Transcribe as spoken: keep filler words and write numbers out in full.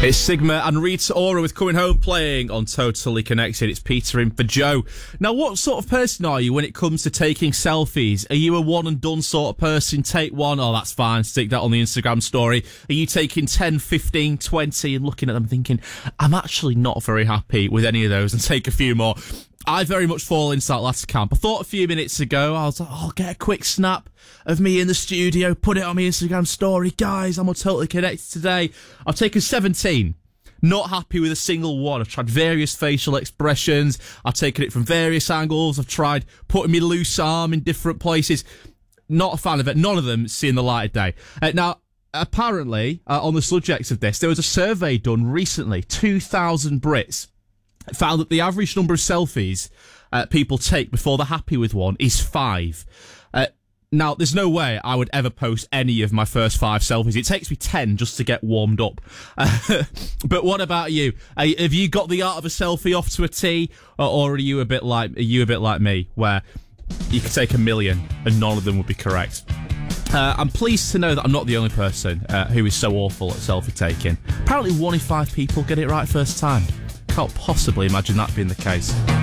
It's Sigma and Rita Ora with Coming Home playing on Totally Connected. It's Peter in for Joe. Now, what sort of person are you when it comes to taking selfies? Are you a one and done sort of person? Take one, oh, that's fine, stick that on the Instagram story. Are you taking ten, fifteen, twenty and looking at them thinking, I'm actually not very happy with any of those, and take a few more? I very much fall into that last camp. I thought a few minutes ago, I was like, oh, I'll get a quick snap of me in the studio, put it on my Instagram story. Guys, I'm on Totally Connected today. I've taken seventeen. Not happy with a single one. I've tried various facial expressions. I've taken it from various angles. I've tried putting my loose arm in different places. Not a fan of it. None of them seeing the light of day. Uh, now, apparently, uh, on the subject of this, there was a survey done recently. two thousand Brits found that the average number of selfies uh, people take before they're happy with one is five. Uh, now, there's no way I would ever post any of my first five selfies. It takes me ten just to get warmed up. Uh, but what about you? Uh, have you got the art of a selfie off to a T, or, or are you a bit like are you a bit like me, where you could take a million and none of them would be correct? Uh, I'm pleased to know that I'm not the only person uh, who is so awful at selfie taking. Apparently, one in five people get it right first time. Can't possibly imagine that being the case.